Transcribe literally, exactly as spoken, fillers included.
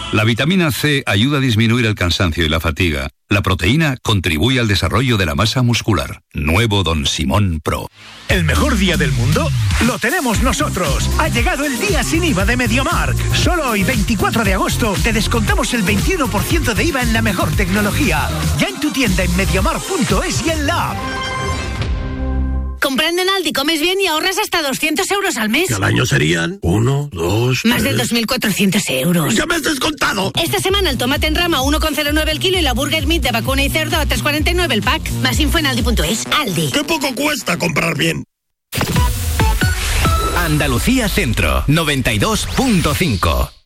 La vitamina C ayuda a disminuir el cansancio y la fatiga. La proteína contribuye al desarrollo de la masa muscular. Nuevo Don Simón Pro. ¿El mejor día del mundo? Lo tenemos nosotros. Ha llegado el día sin I V A de MediaMarkt. Solo hoy, veinticuatro de agosto, te descontamos el veintiuno por ciento de I V A en la mejor tecnología. Ya en tu tienda en mediamarkt punto es y en la app. Comprando en Aldi comes bien y ahorras hasta doscientos euros al mes. ¿Y al año serían? Uno, dos, Más tres... de dos mil cuatrocientos euros. ¡Ya me has descontado! Esta semana el tomate en rama a uno coma cero nueve el kilo y la Burger Meat de vacuna y cerdo a tres coma cuarenta y nueve el pack. Más info en aldi punto es. Aldi. ¡Qué poco cuesta comprar bien! Andalucía Centro, noventa y dos punto cinco.